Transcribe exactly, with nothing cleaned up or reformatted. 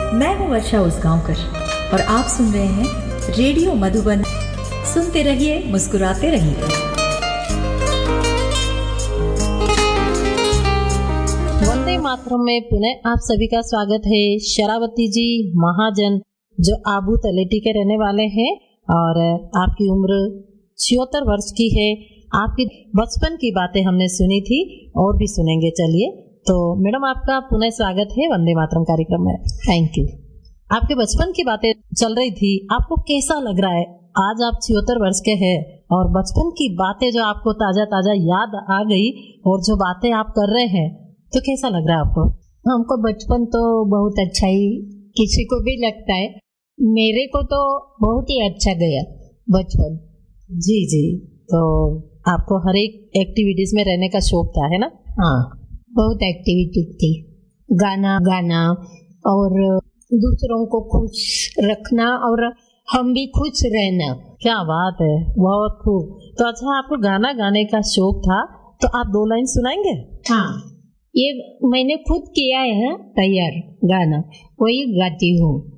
मैं हूँ वर्षा उसगांवकर और आप सुन रहे हैं रेडियो मधुबन। सुनते रहिए, मुस्कुराते रहिए। वंदे मातरम में पुनः आप सभी का स्वागत है। शरावती जी महाजन जो आबू तलेटी के रहने वाले हैं और आपकी उम्र छिहत्तर वर्ष की है। आपकी बचपन की बातें हमने सुनी थी और भी सुनेंगे। चलिए, तो मैडम आपका पुनः स्वागत है वंदे मातरम कार्यक्रम में। Thank you. आपके बचपन की बातें चल रही थी, आपको कैसा लग रहा है? आज आप छिहत्तर वर्ष के हैं और बचपन की बातें जो आपको ताजा ताजा याद आ गई और जो बातें आप कर रहे हैं, तो कैसा लग रहा है आपको? हमको बचपन तो बहुत अच्छा ही किसी को भी लगता है, मेरे को तो बहुत ही अच्छा गया बचपन। जी जी, तो आपको हर एक एक्टिविटीज में रहने का शौक था, है ना? हाँ, बहुत एक्टिविटी थी, गाना गाना और दूसरों को खुश रखना और हम भी खुश रहना। क्या बात है, बहुत खूब। तो अच्छा, आपको गाना गाने का शौक था, तो आप दो लाइन सुनाएंगे? हाँ, ये मैंने खुद किया है तैयार गाना, वही गाती हूँ।